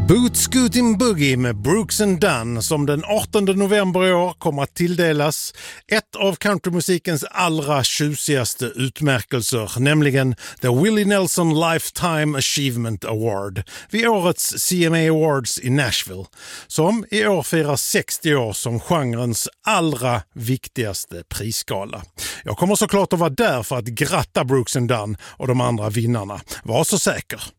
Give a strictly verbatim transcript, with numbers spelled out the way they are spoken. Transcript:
Boot Scootin' Boogie med Brooks and Dunn som den artonde november i år kommer att tilldelas ett av countrymusikens allra tjusigaste utmärkelser, nämligen The Willie Nelson Lifetime Achievement Award vid årets C M A Awards i Nashville, som i år firar sextio år som genrens allra viktigaste prisskala. Jag kommer såklart att vara där för att gratta Brooks and Dunn och de andra vinnarna. Var så säker!